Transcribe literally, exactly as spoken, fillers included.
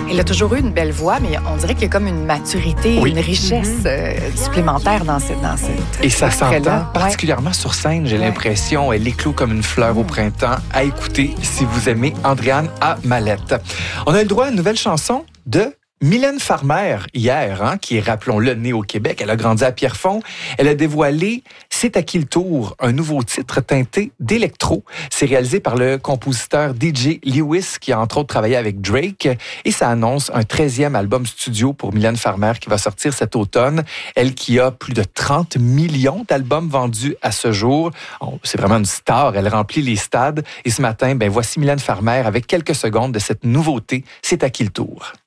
Elle a toujours eu une belle voix, mais on dirait qu'il y a comme une maturité, Oui. une richesse Mm-hmm. euh, supplémentaire dans cette dans cette Et ça extrait-là. s'entend Ouais. particulièrement sur scène, j'ai Ouais. l'impression. Elle éclot comme une fleur au printemps. À écouter si vous aimez Andréane à Mallette. On a eu le droit à une nouvelle chanson de Mylène Farmer, hier, hein, qui est, rappelons-le, née au Québec. Elle a grandi à Pierrefonds. Elle a dévoilé C'est à qui le tour, un nouveau titre teinté d'électro. C'est réalisé par le compositeur D J Lewis, qui a entre autres travaillé avec Drake. Et ça annonce un treizième album studio pour Mylène Farmer qui va sortir cet automne. Elle qui a plus de trente millions d'albums vendus à ce jour. Oh, c'est vraiment une star. Elle remplit les stades. Et ce matin, ben, voici Mylène Farmer avec quelques secondes de cette nouveauté C'est à qui le tour.